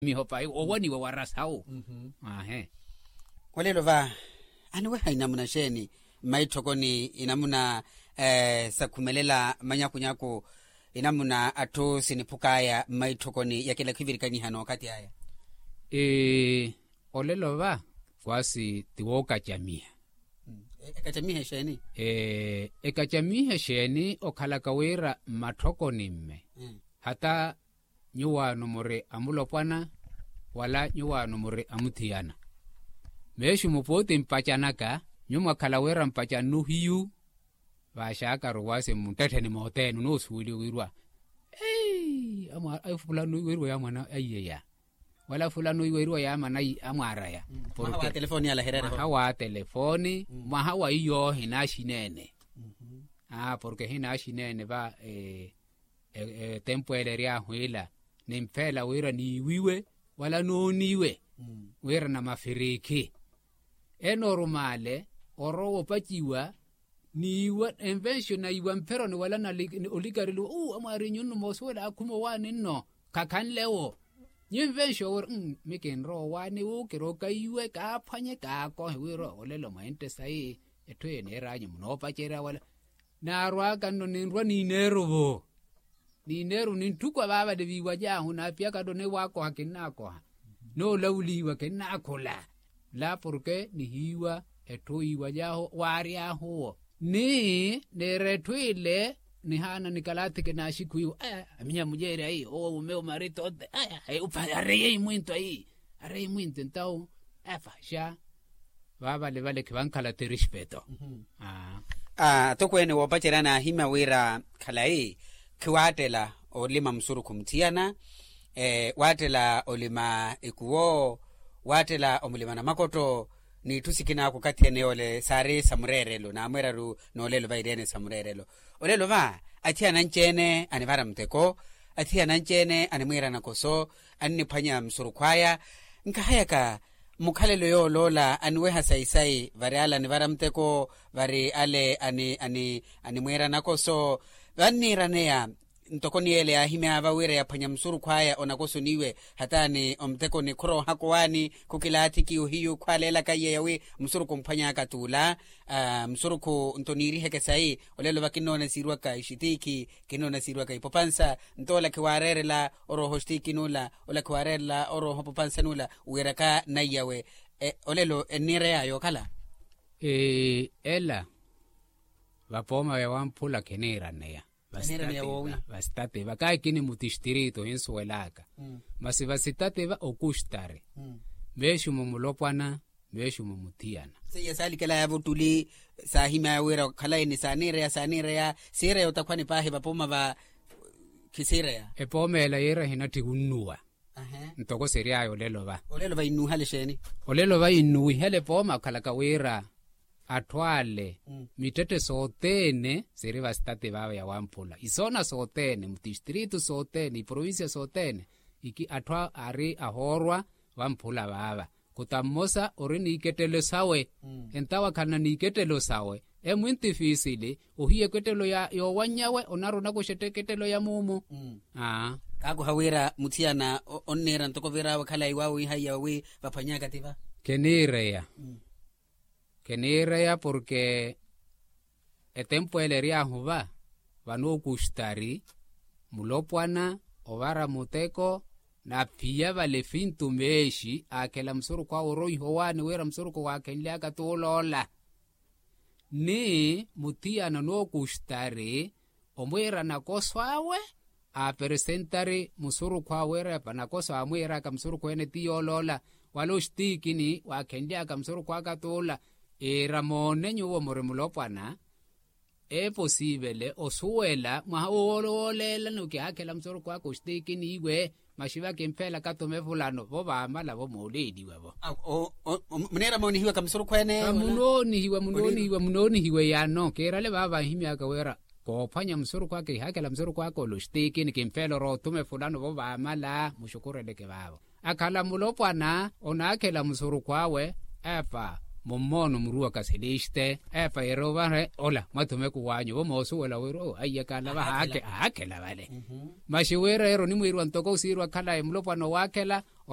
mihopa owani wa warasau walelo va anwe hainamuna sheni maitokoni inamuna sakhumelela manyakunyako inamuna ato sinipukaya maitokoni yakela kivirikani hano kati haya olelo va kwasi tiwoka jamii ekachamihe sheni ekachamihe sheni okhalakawira mathokoni mme hata nyuwano more amulopwana wala nyuwano more amuthiana meshu mupote mpachanaka nyuma khalawera mpachanu hiyu vashaka rowase muntatheni motenu no suuli wirwa ama fulano wirwa ya mwana ayeya wala fulano wirwa ya mana amara ya porque telefoni ala herera hawa telefoni mahawa iyo hinashinene porque hinashinene ba tempo eleria huila nimpela wira ni wiwe wala no niwe wira na mafiriki enormale orowo pachiwa niwa invention na iwa mpero ni wala na oligarilu amari nyunu moswela akumo wani no kakanlewo invention or miken ro wani ukiro kaiwe ka phanye ka ko wiro olelo mainte sai etwe ne ranyu no pachera wala narwa kanno ninrwa ni nerovo ni neru nintukwa baba de biwaja huna pia kado ne wako hakinako no lawliwa kenakola la porque ni hiwa etoiwa jaho waria ho ni neretwile ni hana nikalati kena shiku aminya mujere ai umeo marito uparei muito ai arei muito então fasha baba le vale kibankala te respeto tokwene wopacherana hima wira khalai kwatela olima msuru kumtiana watela olima ikuwo watela omulima na makoto ni tusikina kukati eneole sare samurerelo na amweraru nolelo vairene samurerelo olelo va atia nanchene anivara mteko atia nanchene animwera nakoso anniphanya msurukwaya nkahayaka mukhalelo yo lola anweha saisai variala nivara mteko vari ale animwera nakoso vanniranea ntokoni ele ahime avawira ya phanya msuru kwaya onakoso niwe hatani omteko ni kuro hakwani kukilati kiu hiyo kwalela kaye yawe msuru kumphanya katula msuru ku ntoniri heke sai olelo vakinona sirwa ka ishitiki kinona sirwa ka ipopansa ntola kiwarerela oro hostiki nula ola kiwarerela oro hopopansa nula uiraka nayawe olelo enire ayo kala ela vapoma ya wampula kenera neya vastate vakai kini mutistirito insuelaka masi vasitate va okustare meshu mumulopwana meshu mumutiana se sali kala ya vutuli sahima ya wira kala ni sanire ya sire utakwani pahe vapoma va kisire ya epomela yera hinati unua ntoko seria yo olelo va inu hale sheni olelo va inu hele poma kala kawira atwale mitete sotene seri vastate vava ya wampula isona sotene mutistritu sotene provincia sotene iki atwa ari ahorwa wampula vava kutamosa orini iketelo sawe entawa kana ni iketelo sawe emwinti fisili ohiye ketelo ya yowanyawe onarona kusheteketelo ya mumu kago hawira mutiana onnera ntoko vera wakala iwawi hayawi vapanyaka tiva kenireya porque etempo eleria huva vanu kustari mulopwana ovara muteko na pia vale fintu meshi akela msuru kwa oroi hoani wera msuru kwa kenlia katulola ni mutiana no kustari omwera na koswawe a presentari msuru kwa wera panakosa amwera ka msuru kwene tiolola walo stikini wa kenlia ka msuru kwa katola ramone nyuwo more mulopwana possible osuela mahowolela nuke akela msoro kwa kostiki niwe mashiva kempela katome fulano voba mala vo moledi wabo munera moni hiwa kamsoro kwene munoni hiwe yano kera le baba himya kawera ko phanya msoro kwa ke hakela msoro kwa ko lostiki ni kempela ro tume fulano voba mala mushukuru leke babo akala mulopwana onakela msoro kwawe apa momono murua kaseliste epa erova ola matume kuwanyo moso wala wero ayakala ba hake la vale mashiwera ero ni mwiru antoko usirwa kala emlopano wakela